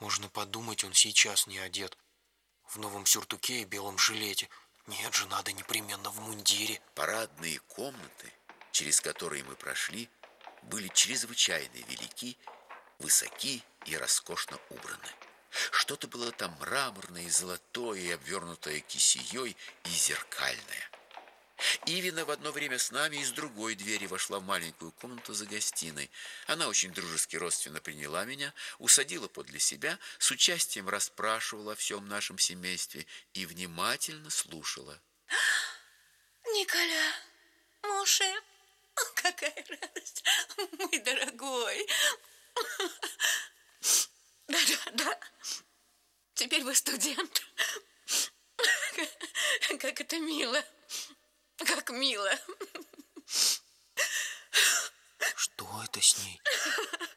Можно подумать, он сейчас не одет. В новом сюртуке и белом жилете. Нет же, надо непременно в мундире. Парадные комнаты, через которые мы прошли, были чрезвычайно велики, высоки и роскошно убраны. Что-то было там мраморное и золотое, и обвернутое кисеей, и зеркальное. Ивина в одно время с нами из другой двери вошла в маленькую комнату за гостиной. Она очень дружески родственно приняла меня, усадила подле себя, с участием расспрашивала о всем нашем семействе и внимательно слушала. Николя, Моше, какая радость, мой дорогой. Да. Теперь вы студент. Как это мило. Как мило. Что это с ней?